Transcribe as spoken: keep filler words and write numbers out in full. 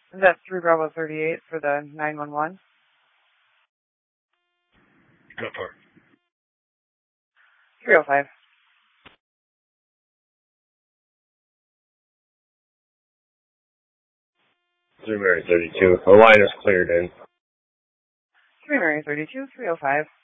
That's three Bravo thirty-eight for the nine one one. Go for it. three oh five. three Mary thirty-two. The line is cleared in. three Mary thirty-two, three oh five.